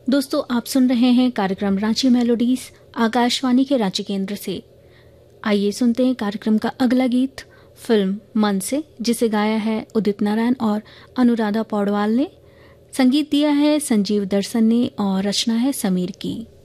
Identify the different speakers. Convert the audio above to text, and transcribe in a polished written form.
Speaker 1: दोस्तों, आप सुन रहे हैं कार्यक्रम रांची मेलोडीज आकाशवाणी के रांची केंद्र से। आइए सुनते हैं कार्यक्रम का अगला गीत फिल्म मन से, जिसे गाया है उदित नारायण और अनुराधा पौडवाल ने। संगीत दिया है संजीव दर्शन ने और रचना है समीर की।